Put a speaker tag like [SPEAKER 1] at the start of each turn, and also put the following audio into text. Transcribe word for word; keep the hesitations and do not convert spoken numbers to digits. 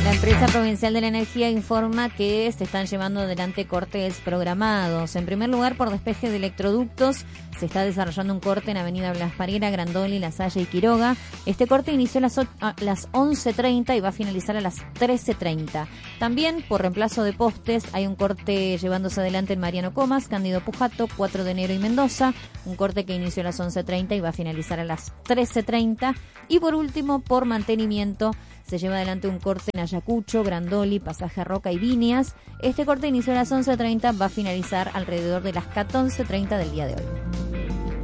[SPEAKER 1] La empresa provincial de la energía informa que se están llevando adelante cortes programados. En primer lugar, por despeje de electroductos, se está desarrollando un corte en Avenida Blas Parera, Grandoli, La Salle y Quiroga. Este corte inició a las, o- a las once treinta y va a finalizar a las trece treinta. También, por reemplazo de postes, hay un corte llevándose adelante en Mariano Comas, Cándido Pujato, cuatro de enero y Mendoza. Un corte que inició a las once treinta y va a finalizar a las trece treinta. Y por último, por mantenimiento, se lleva adelante un corte en Ayacucho, Grandoli, Pasaje Roca y Viñas. Este corte inició a las once treinta, va a finalizar alrededor de las catorce treinta del día de hoy.